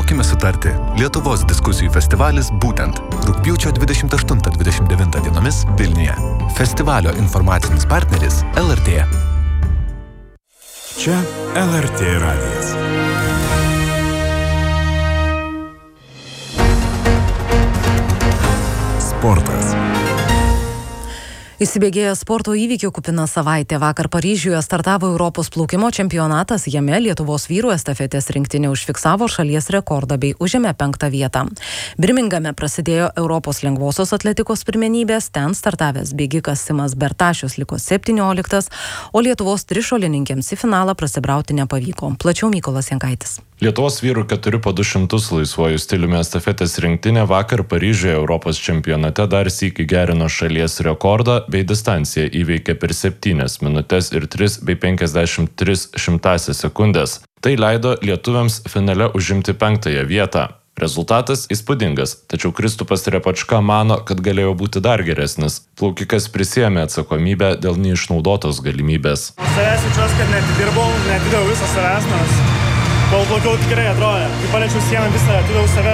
Troškime sutarti. Lietuvos diskusijų festivalis būtent rugpjūčio 28-29 dienomis Vilniuje. Festivalio informacinis partneris LRT. Čia LRT radijas. Sportas. Įsibėgėjo sporto įvykių kupina savaitė. Vakar Paryžiuje startavo Europos plaukimo čempionatas. Jame Lietuvos vyrų estafetės rinktinė užfiksavo šalies rekordą bei užėmė 5. vietą. Birmingame prasidėjo Europos lengvosios atletikos pirmenybės. Ten startavęs bėgikas Simas Bertašius liko 17, o Lietuvos trišuolininkėms į finalą prasibrauti nepavyko. Plačiau Mykolas Jankaitis. Lietuvos vyrų 4x200 laisvuoju stiliumi estafetės rinktinė vakar Paryžiuje Europos čempionate dar sykį gerino šalies rekordą bei distanciją įveikė per 7 minutes ir 3 bei 53 sekundės. Tai leido lietuviams finale užimti 5. vietą. Rezultatas įspūdingas, tačiau Kristupas Trepačka mano, kad galėjo būti dar geresnis. Plaukikas prisiėmė atsakomybę dėl neišnaudotos galimybės. Savęs jaučiuosi, kad neatidėjau visą savęs, nes kol plaukiau tikrai atrodė. Kai paliečiau sieną visą atidėjau save,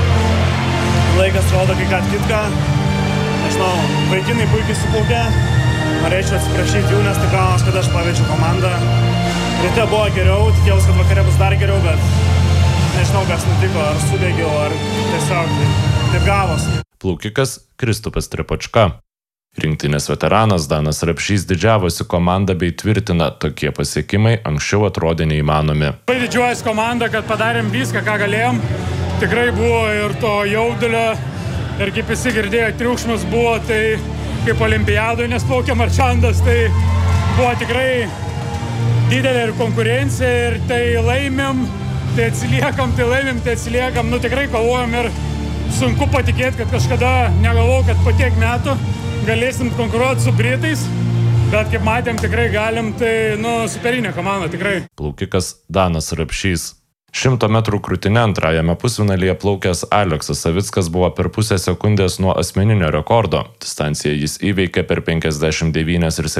bet laikas rodo kai ką kitką. Nežinau, vaikinai puikiai suplaukė. Norėčiau atsiprašyti jų, nes tai gaunas, kad aš paveičiau komandą. Ryte buvo geriau, tikėjausi, kad vakare bus dar geriau, bet nežinau, kas nutiko, ar sudėgiau, ar tiesiog taip gavosi. Plaukikas Kristupas Trepačka. Rinktinės veteranas Danas Rapšys didžiavosi komandą bei tvirtina, tokie pasiekimai anksčiau atrodė neįmanomi. Labai didžiuojas komanda, kad padarėm viską, ką galėjom. Tikrai buvo ir to jaudulio, ir kaip visi girdėjo, triukšmas buvo, tai kaip olimpiadoje, nes plaukė Marčandas, tai buvo tikrai didelė ir konkurencija, ir tai laimėm, tai atsiliekam, tikrai kovojom ir sunku patikėti, kad kažkada negalvojau, kad po tiek metų galėsim konkuruoti su Britais, bet kaip matėm, tikrai galim, tai superinė komanda, tikrai. Plaukikas Danas Rapšys. 100 metrų krūtine antrajame pusfinalyje plaukęs Aleksas Savickas buvo per pusę sekundės nuo asmeninio rekordo. Distanciją jis įveikė per 59 ir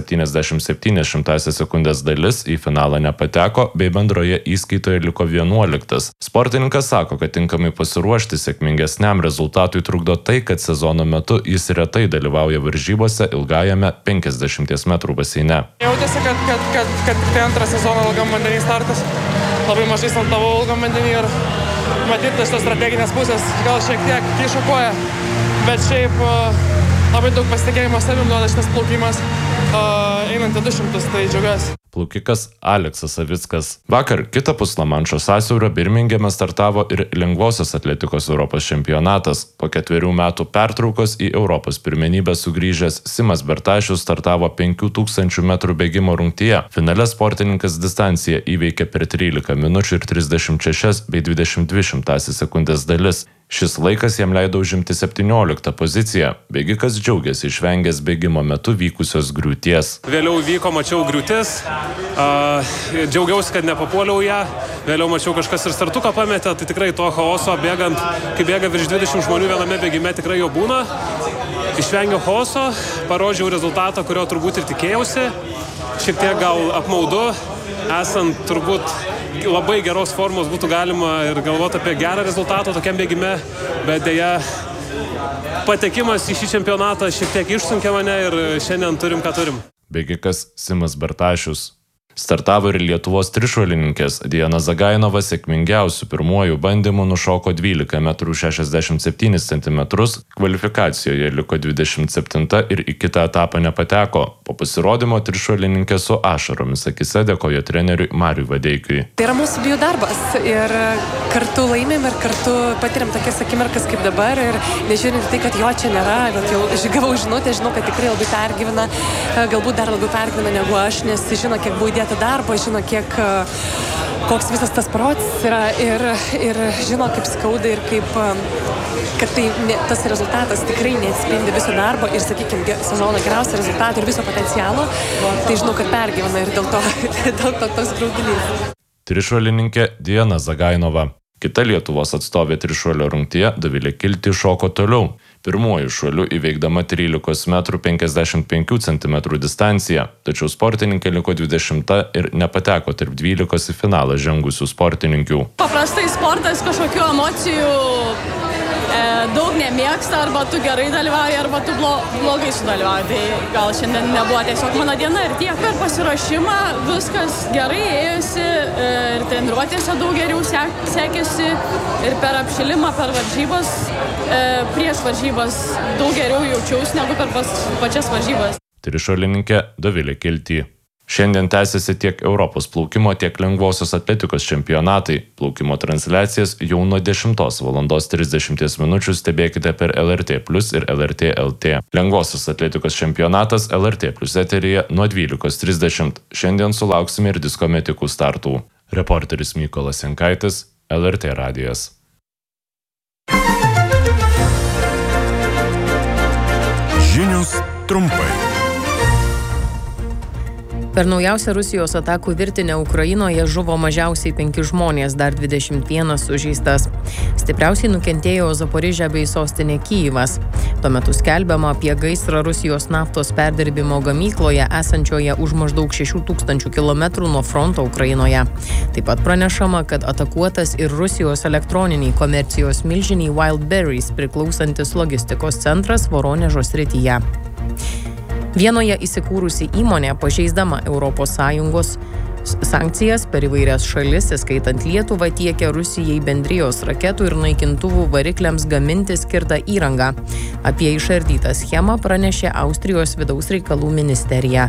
77 sekundės dalis, į finalą nepateko, bei bendroje įskaitoje liko 11. Sportininkas sako, kad tinkamai pasiruošti sėkmingesniam rezultatui trukdo tai, kad sezono metu jis retai dalyvauja varžybose ilgajame 50 metrų baseine. Jautėsi, kad tai antrą sezoną ilgam vandenį startas. Labai mažai startavau ilgam vandenį ir matyti šitos strateginės pusės gal šiek tiek iššokuoja, bet šiaip labai daug pasitikėjimo savim duoda šitas plaukimas, einant į 200, tai džiaugiuosi. Plaukikas Aleksas Savickas. Vakar kitapus Lamanšo sąsiaurio Birmingeme startavo ir lengvosios atletikos Europos čempionatas. Po 4 metų pertraukos į Europos pirmenybę sugrįžęs Simas Bertašius startavo 5000 metrų bėgimo rungtyje. Finale sportininkas distanciją įveikė per 13 minučių ir 36 bei 22 sekundės dalis. Šis laikas jam leido užimti 17 poziciją. Bėgikas džiaugiasi išvengęs bėgimo metu vykusios griūties. Vėliau vyko, mačiau griūtis, džiaugiausi, kad nepapuoliau ją. Vėliau mačiau kažkas ir startuką pametė, tai tikrai to chaoso bėgant, kai bėga virš 20 žmonių viename bėgime, tikrai jo būna. Išvengiau chaoso, parodžiau rezultatą, kurio turbūt ir tikėjausi. Šiek tiek gal apmaudu, esant turbūt labai geros formos būtų galima ir galvoti apie gerą rezultatą tokiam bėgime, bet dėja patekimas į šį čempionatą šiek tiek išsunkė mane ir šiandien turim, ką turim. Bėgikas Simas Bertašius. Startavo ir Lietuvos trišuolininkės. Diana Zagainova sėkmingiausių pirmuoju bandymu nušoko 12 metrų 67 cm, kvalifikacijoje liko 27 ir į kitą etapą nepateko. Po pasirodymo trišuolininkė su ašaromis akise dėkojo treneriui Mariui Vadeikiui. Tai yra mūsų bijų darbas ir kartu laimėm ir kartu patiriam tokias akimirkas kaip dabar ir nežiūrint tai, kad jo čia nėra, bet jau gavau žinutę, žinau, kad tikrai labai pergyvena, galbūt dar labiau pergyvena negu aš, nes žino, kiek buvo įdėta darbo, žino, koks visas tas procesas yra ir žino, kaip skauda ir kaip, kad tas rezultatas tikrai neatspindi viso darbo ir, sakykime, sezono geriausio rezultato ir viso potencialo, tai žinau, kad pergyvena ir dėl to tas graudulys. Trišuolininkė Diana Zagainova. Kita Lietuvos atstovė trišuolio rungtyje Dovilė Kiltė šoko toliau. pirmuoju šuoliu įveikdama 13 m 55 cm distanciją, tačiau sportininkė liko 20 ir nepateko tarp 12 į finalą žengusių sportininkių. Paprastai sportas kažkokių emocijų daug nemėgsta, arba tu gerai dalyvauji, arba tu blogai sudalyvauji. Tai gal šiandien nebuvo tiesiog mano diena ir tiek. Per pasiruošimą viskas gerai ėjosi ir treniruotėse daug geriau sekėsi ir per apšilimą, per varžybas, prieš varžybas daug geriau jaučiausi negu per pačias varžybas. Trišuolininkė Dovilė Kilty. Šiandien tęsiasi tiek Europos plaukimo, tiek lengvosios atletikos čempionatai. Plaukimo transliacijas jau nuo 10:30 min. Stebėkite per LRT Plus ir LRT LT. Lengvosios atletikos čempionatas LRT Plus eteryje nuo 12:30. Šiandien sulauksime ir disko metikų startų. Reporteris Mykolas Jankaitis, LRT radijas. Žinios trumpai. Per naujausią Rusijos atakų virtinę Ukrainoje žuvo mažiausiai 5 žmonės, dar 21 sužeistas. Stipriausiai nukentėjo Zaporižė bei sostinė Kyjivas. Tuo metu skelbiama apie gaisrą Rusijos naftos perdirbimo gamykloje esančioje už maždaug 6000 km nuo fronto Ukrainoje. Taip pat pranešama, kad atakuotas ir Rusijos elektroniniai komercijos milžiniai Wildberries priklausantis logistikos centras Voronežo srityje. Vienoje įsikūrusi įmonė, pažeisdama ES sankcijas per įvairias šalis, įskaitant Lietuvą, tiekia Rusijai bendrijos raketų ir naikintuvų varikliams gaminti skirtą įrangą. Apie išardytą schemą pranešė Austrijos vidaus reikalų ministerija.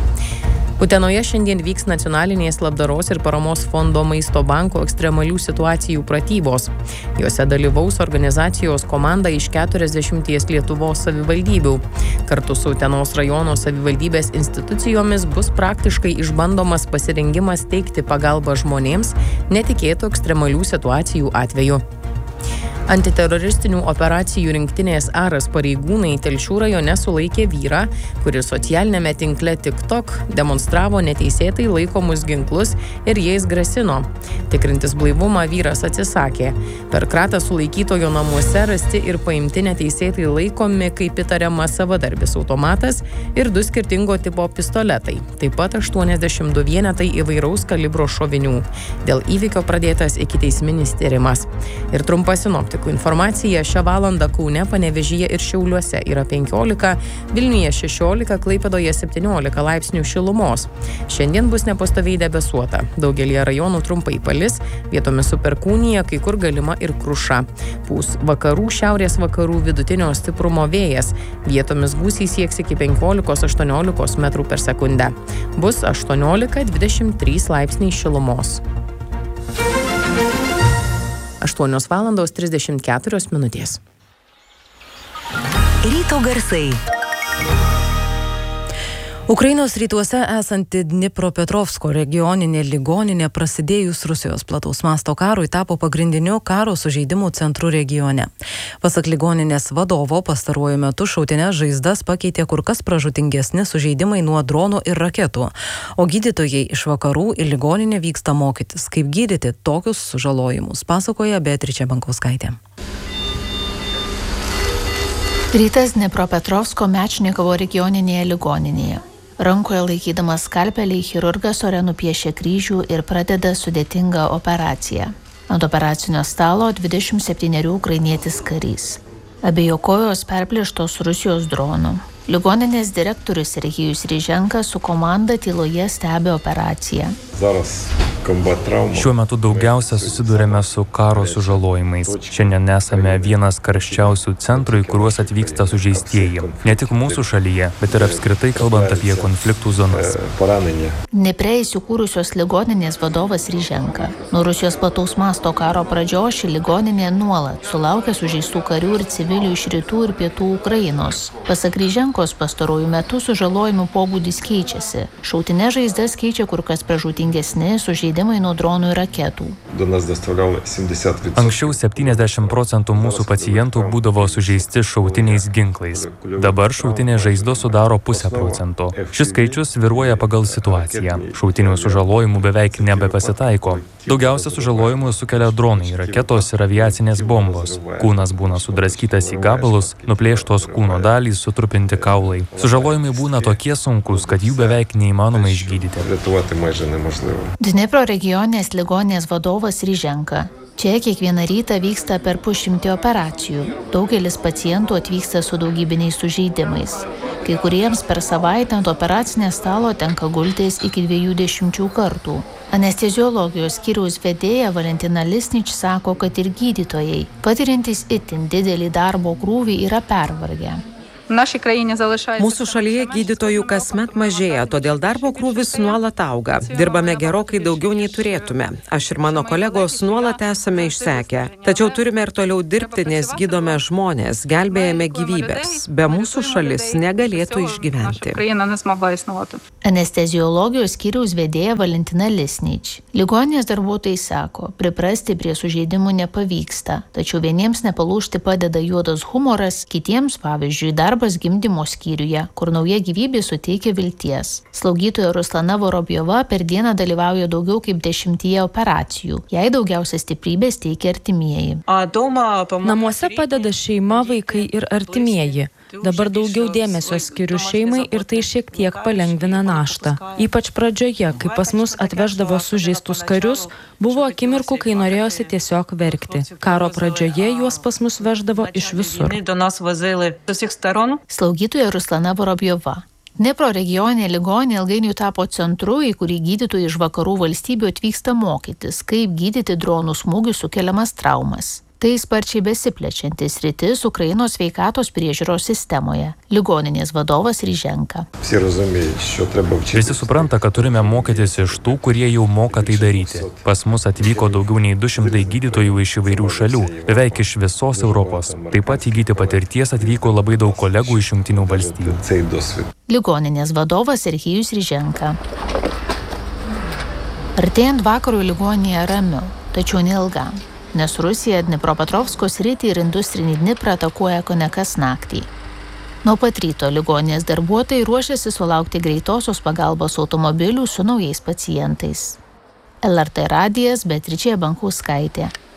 Utenoje šiandien vyks nacionalinės labdaros ir paramos fondo Maisto banko ekstremalių situacijų pratybos. Jose dalyvaus organizacijos komanda iš 40 Lietuvos savivaldybių. Kartu su Utenos rajono savivaldybės institucijomis bus praktiškai išbandomas pasirengimas teikti pagalbą žmonėms netikėtų ekstremalių situacijų atveju. Antiteroristinių operacijų rinktinės Aras pareigūnai Telšių rajone sulaikė vyrą, kuris socialinėme tinkle TikTok demonstravo neteisėtai laikomus ginklus ir jais grasino. Tikrintis blaivumą vyras atsisakė. Per kratą sulaikytojo namuose rasti ir paimti neteisėtai laikomi, kaip įtariama, savadarbis automatas ir 2 skirtingo tipo pistoletai. Taip pat 82 vienetai įvairaus kalibro šovinių. Dėl įvykio pradėtas ikiteisminis tyrimas. Ir trumpa sinoptikų informacija: šią valandą Kaune, Panevėžyje ir Šiauliuose yra 15, Vilniuje 16, Klaipėdoje 17 laipsnių šilumos. Šiandien bus nepastoviai debesuota. Daugelyje rajonų trumpai palis, vietomis su perkūnija, kai kur galima ir kruša. Pūs vakarų, šiaurės vakarų vidutinio stiprumo vėjas. Vietomis gūsiai sieks iki 15-18 metrų per sekundę. Bus 18-23 laipsniai šilumos. 8:34 minutės. Ryto garsai. Ukrainos rytuose esanti Dnipropetrovsko regioninė ligoninė prasidėjus Rusijos plataus masto karui tapo pagrindiniu karo sužeidimų centru regione. Pasak ligoninės vadovo, pastaruoju metu šautinės žaizdas pakeitė kur kas pražūtingesni sužeidimai nuo dronų ir raketų, o gydytojai iš vakarų į ligoninę vyksta mokytis, kaip gydyti tokius sužalojimus, pasakoja Beatričė Bankauskaitė. Rytas Dnipropetrovsko Mečnikovo regioninėje ligoninėje. Rankoje laikydamas skalpelį, chirurgas ore nupiešia kryžių ir pradeda sudėtingą operaciją. Ant operacinio stalo 27 ukrainietis karys. Abejo kojos perplėštos Rusijos dronų. Ligoninės direktorius Serhijus Ryženka su komanda tyloje stebi operaciją. Šiuo metu daugiausia susidurėme su karo sužalojimais. Šiandien esame vienas karščiausių centrų, į kuriuos atvyksta sužeistieji. Ne tik mūsų šalyje, bet ir apskritai kalbant apie konfliktų zonas. Dnipre įsikūrusios ligoninės vadovas Ryženka. Nuo Rusijos plataus masto karo pradžios ši ligoninė nuolat sulaukia sužeistų karių ir civilių iš rytų ir pietų Ukrainos. Pasak Ryženkos, pastaruoju metu sužalojimų pobūdis keičiasi. Šautinės žaizdas keičia kur kas pražūtingesni sužeidimai sužeidimai nuo dronų ir raketų. Anksčiau 70% mūsų pacientų būdavo sužeisti šautiniais ginklais. Dabar šautinės žaizdos sudaro 0,5%. Šis skaičius svyruoja pagal situaciją. Šautinių sužalojimų beveik nebepasitaiko. Daugiausia sužalojimų sukelia dronai, raketos ir aviacinės bombos. Kūnas būna sudraskytas į gabalus, nuplėštos kūno dalys, sutrupinti kaulai. Sužalojimai būna tokie sunkus, kad jų beveik neįmanoma išgydyti. Dnipro regioninės ligoninės vadovas Ryženka. Čia kiekvieną rytą vyksta per 100 operacijų. Daugelis pacientų atvyksta su daugybiniais sužeidimais. Kai kuriems per savaitę ant operacinės stalo tenka gultis iki 20 kartų. Anesteziologijos skyriaus vedėja Valentina Lisnič sako, kad ir gydytojai, patiriantys itin didelį darbo krūvį, yra pervargę. Mūsų šalyje gydytojų kasmet mažėja, todėl darbo krūvis nuolat auga. Dirbame gerokai daugiau nei turėtume. Aš ir mano kolegos nuolat esame išsekę. Tačiau turime ir toliau dirbti, nes gydome žmonės, gelbėjame gyvybės. Be mūsų šalis negalėtų išgyventi. Anesteziologijos skyriaus vedėja Valentina Lisnič. Ligoninės darbuotojai sako, priprasti prie sužeidimų nepavyksta. Tačiau vieniems nepalūžti padeda juodas humoras, kitiems, pavyzdžiui, darbas gimdymo skyriuje, kur nauja gyvybė suteikia vilties. Slaugytoja Ruslana Vorobjova per dieną dalyvauja daugiau kaip 10 operacijų. Jai daugiausia stiprybės teikia artimieji. Namuose padeda šeima, vaikai ir artimieji. Dabar daugiau dėmesio skiriu šeimai ir tai šiek tiek palengvina naštą. Ypač pradžioje, kai pas mus atveždavo sužeistus karius, buvo akimirkų, kai norėjosi tiesiog verkti. Karo pradžioje juos pas mus veždavo iš visur. Slaugytoja Ruslana Vorobjova. Dnipro regioninė ligoninė ilgainiui tapo centru, į kurį gydytojai iš vakarų valstybių atvyksta mokytis, kaip gydyti dronų smūgių sukeliamas traumas. Tai sparčiai besiplečiantis sritis Ukrainos sveikatos priežiūros sistemoje. Ligoninės vadovas Ryženka. Visi supranta, kad turime mokytis iš tų, kurie jau moka tai daryti. Pas mus atvyko daugiau nei 200 gydytojų iš įvairių šalių, beveik iš visos Europos. Taip pat įgyti patirties atvyko labai daug kolegų iš Jungtinių valstijų. Ligoninės vadovas Serhijus Ryženka. Artėjant vakarui ligoninėje ramiau, tačiau neilgam. Nes Rusija Dnipropetrovsko sritį ir industrinį Dniprą atakuoja kone kas naktį. Nuo pat ryto ligoninės darbuotojai ruošiasi sulaukti greitosios pagalbos automobilių su naujais pacientais. LRT radijas Beatričė Bankauskaitė.